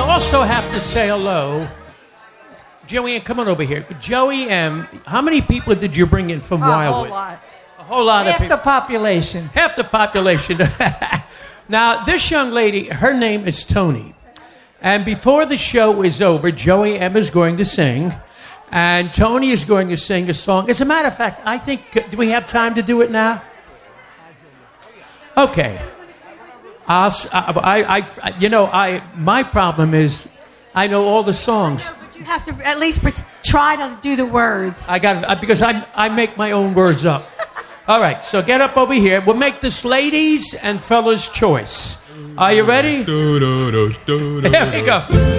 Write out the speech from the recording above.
also have to say hello. Joey, come on over here. Joey M., how many people did you bring in from Wildwood? A whole lot. A whole lot of people. Half the population. Half the population. Now, this young lady, her name is Tony. And before the show is over, Joey M. is going to sing. And Tony is going to sing a song. As a matter of fact, I think, do we have time to do it now? Okay. My problem is I know all the songs. But you have to at least try to do the words. I got it, because I make my own words up. All right, so get up over here. We'll make this ladies' and fellas' choice. Are you ready? Here we go.